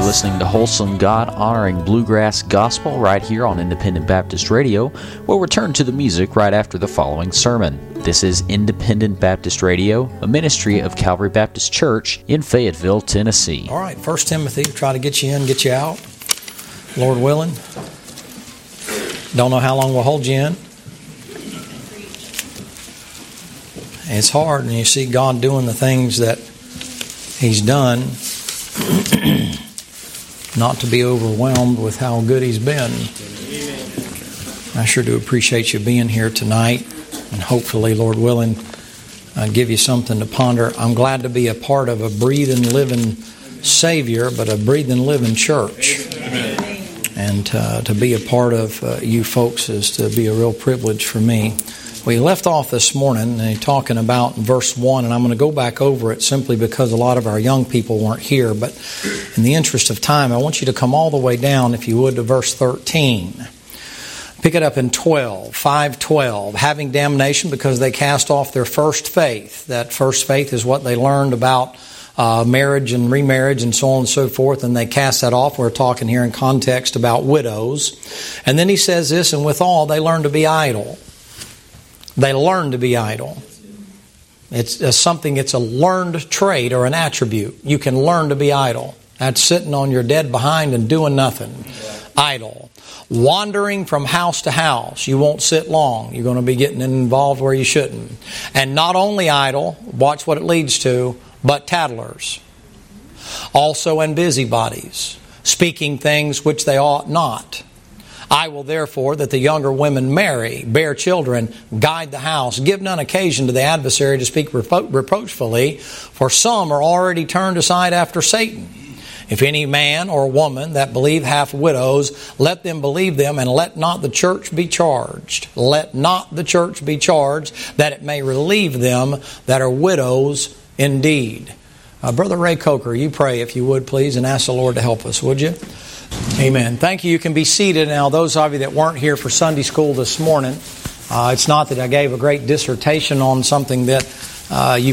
listening to wholesome, God-honoring bluegrass gospel right here on Independent Baptist Radio. We'll return to the music right after the following sermon. This is Independent Baptist Radio, a ministry of Calvary Baptist Church in Fayetteville, Tennessee. All right, 1 Timothy, try to get you in, get you out, Lord willing. Don't know how long we'll hold you in. It's hard, and you see God doing the things that He's done, not to be overwhelmed with how good He's been. I sure do appreciate you being here tonight, and hopefully, Lord willing, give you something to ponder. I'm glad to be a part of a breathing, living Savior, but a breathing, living church. And to be a part of you folks is to be a real privilege for me. We left off this morning talking about verse 1, and I'm going to go back over it simply because a lot of our young people weren't here. But in the interest of time, I want you to come all the way down, if you would, to verse 13. Pick it up in 5:12. Having damnation because they cast off their first faith. That first faith is what they learned about marriage and remarriage and so on and so forth, and they cast that off. We're talking here in context about widows. And then he says this, and withal they learn to be idle. They learn to be idle. It's something, it's a learned trait or an attribute. You can learn to be idle. That's sitting on your dead behind and doing nothing. Idle. Wandering from house to house. You won't sit long. You're going to be getting involved where you shouldn't. And not only idle, watch what it leads to, but tattlers. Also and busybodies. Speaking things which they ought not. I will therefore that the younger women marry, bear children, guide the house, give none occasion to the adversary to speak reproachfully, for some are already turned aside after Satan. If any man or woman that believe hath widows, let them believe them, and let not the church be charged. Let not the church be charged, that it may relieve them that are widows indeed. Brother Ray Coker, you pray if you would please, and ask the Lord to help us, would you? Amen. Thank you. You can be seated. Now, those of you that weren't here for Sunday school this morning, it's not that I gave a great dissertation on something that you